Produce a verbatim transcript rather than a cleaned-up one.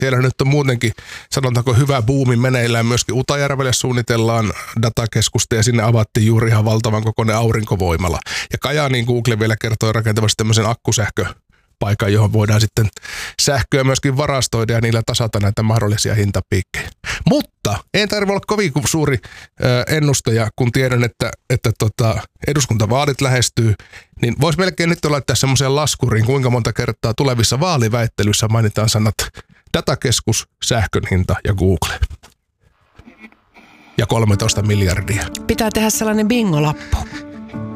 Tiedän, nyt on muutenkin, sanotaanko hyvä buumi meneillään. Myöskin Utajärvelle suunnitellaan datakeskusta ja sinne avattiin juuri ihan valtavan kokoinen aurinkovoimala. Ja Kajaaniin Google vielä kertoi rakentavasti tämmöisen akkusähköpaikan, johon voidaan sitten sähköä myöskin varastoida ja niillä tasata näitä mahdollisia hintapiikkejä. Mutta ei tarvitse olla kovin suuri ö, ennustaja, kun tiedän, että, että tota, eduskuntavaalit lähestyy, niin voisi melkein nyt laittaa semmoiseen laskuriin, kuinka monta kertaa tulevissa vaaliväittelyissä mainitaan sanat datakeskus, sähkön hinta ja Google. Ja kolmetoista miljardia. Pitää tehdä sellainen bingolappu.